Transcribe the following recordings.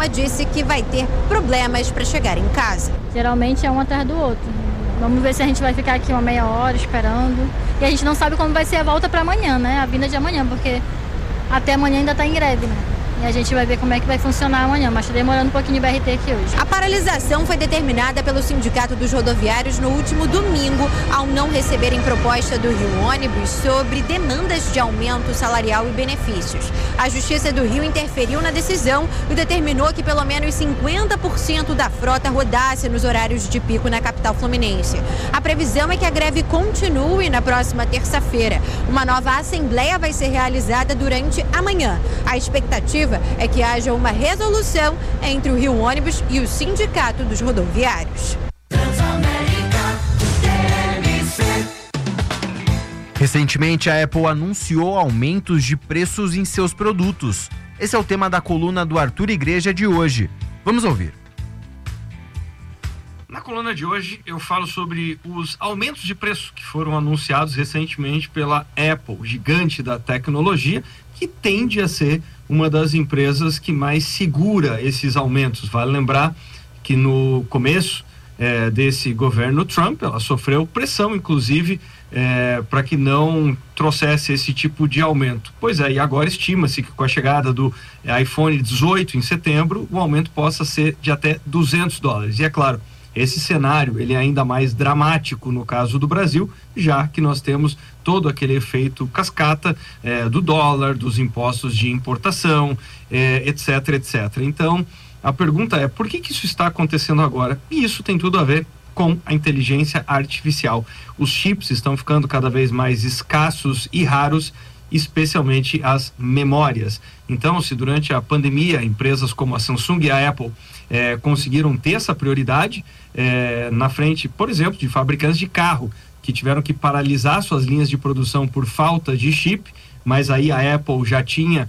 Thelma disse que vai ter problemas para chegar em casa. Geralmente é um atrás do outro. Vamos ver se a gente vai ficar aqui uma meia hora esperando. E a gente não sabe como vai ser a volta para amanhã, né? A vinda de amanhã, porque até amanhã ainda está em greve, né? E a gente vai ver como é que vai funcionar amanhã, mas está demorando um pouquinho de BRT aqui hoje. A paralisação foi determinada pelo Sindicato dos Rodoviários no último domingo, ao não receberem proposta do Rio Ônibus sobre demandas de aumento salarial e benefícios. A Justiça do Rio interferiu na decisão e determinou que pelo menos 50% da frota rodasse nos horários de pico na capital fluminense. A previsão é que a greve continue na próxima terça-feira. Uma nova assembleia vai ser realizada durante a manhã. A expectativa é que haja uma resolução entre o Rio Ônibus e o Sindicato dos Rodoviários. Recentemente, a Apple anunciou aumentos de preços em seus produtos. Esse é o tema da coluna do Arthur Igreja de hoje. Vamos ouvir. Na coluna de hoje eu falo sobre os aumentos de preço que foram anunciados recentemente pela Apple, gigante da tecnologia, que tende a ser uma das empresas que mais segura esses aumentos. Vale lembrar que no começo desse governo Trump, ela sofreu pressão, inclusive, para que não trouxesse esse tipo de aumento. Pois é, e agora estima-se que com a chegada do iPhone 18 em setembro, o aumento possa ser de até $200. E é claro, esse cenário ele é ainda mais dramático no caso do Brasil, já que nós temos todo aquele efeito cascata do dólar, dos impostos de importação, etc, etc. Então, a pergunta é, por que isso está acontecendo agora? E isso tem tudo a ver com a inteligência artificial. Os chips estão ficando cada vez mais escassos e raros, especialmente as memórias. Então, se durante a pandemia empresas como a Samsung e a Apple conseguiram ter essa prioridade na frente, por exemplo, de fabricantes de carro que tiveram que paralisar suas linhas de produção por falta de chip, mas aí a Apple já tinha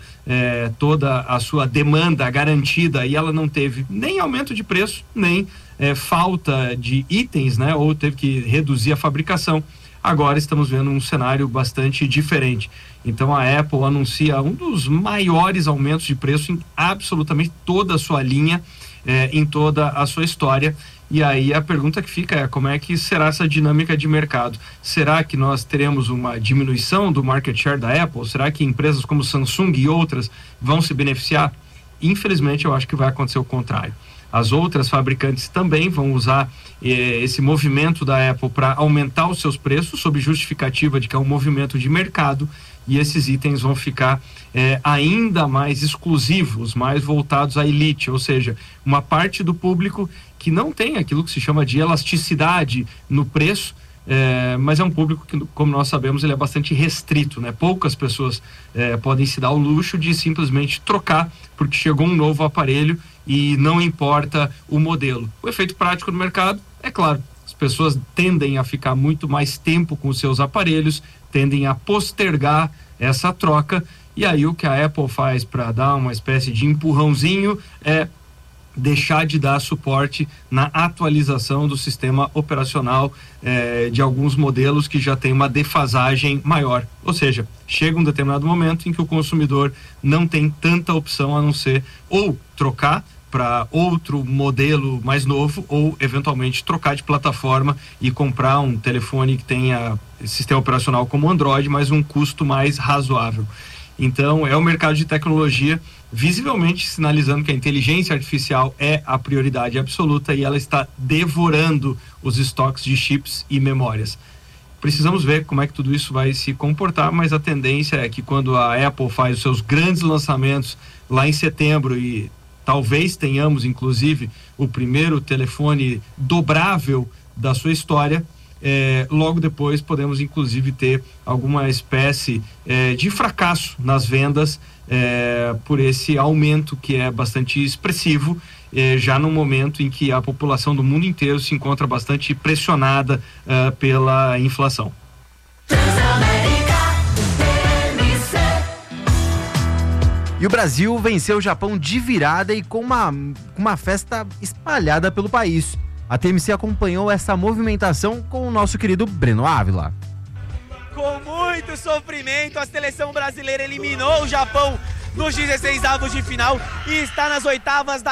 toda a sua demanda garantida e ela não teve nem aumento de preço, nem falta de itens, né? Ou teve que reduzir a fabricação. Agora estamos vendo um cenário bastante diferente. Então a Apple anuncia um dos maiores aumentos de preço em absolutamente toda a sua linha, em toda a sua história. E aí a pergunta que fica é como é que será essa dinâmica de mercado? Será que nós teremos uma diminuição do market share da Apple? Será que empresas como Samsung e outras vão se beneficiar? Infelizmente eu acho que vai acontecer o contrário. As outras fabricantes também vão usar esse movimento da Apple para aumentar os seus preços sob justificativa de que é um movimento de mercado, e esses itens vão ficar ainda mais exclusivos, mais voltados à elite, ou seja, uma parte do público que não tem aquilo que se chama de elasticidade no preço, mas é um público que, como nós sabemos, ele é bastante restrito, né? Poucas pessoas podem se dar o luxo de simplesmente trocar porque chegou um novo aparelho e não importa o modelo. O efeito prático no mercado, é claro, as pessoas tendem a ficar muito mais tempo com os seus aparelhos, tendem a postergar essa troca, e aí o que a Apple faz para dar uma espécie de empurrãozinho é deixar de dar suporte na atualização do sistema operacional de alguns modelos que já tem uma defasagem maior. Ou seja, chega um determinado momento em que o consumidor não tem tanta opção a não ser ou trocar para outro modelo mais novo ou eventualmente trocar de plataforma e comprar um telefone que tenha sistema operacional como Android, mas um custo mais razoável. Então é o mercado de tecnologia visivelmente sinalizando que a inteligência artificial é a prioridade absoluta e ela está devorando os estoques de chips e memórias. Precisamos ver como é que tudo isso vai se comportar, mas a tendência é que quando a Apple faz os seus grandes lançamentos lá em setembro, e talvez tenhamos inclusive o primeiro telefone dobrável da sua história, logo depois podemos inclusive ter alguma espécie de fracasso nas vendas por esse aumento que é bastante expressivo, já no momento em que a população do mundo inteiro se encontra bastante pressionada pela inflação. E o Brasil venceu o Japão de virada e com uma festa espalhada pelo país. A TMC acompanhou essa movimentação com o nosso querido Breno Ávila. Com muito sofrimento, a seleção brasileira eliminou o Japão nos 16avos de final e está nas oitavas da